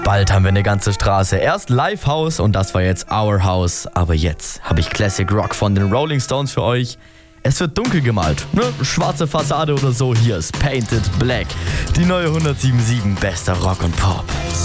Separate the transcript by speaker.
Speaker 1: Bald haben wir eine ganze Straße. Erst Live House und das war jetzt Our House. Aber jetzt habe ich Classic Rock von den Rolling Stones für euch. Es wird dunkel gemalt, ne? Schwarze Fassade oder so. Hier ist Painted Black. Die neue 107.7 bester Rock und Pop.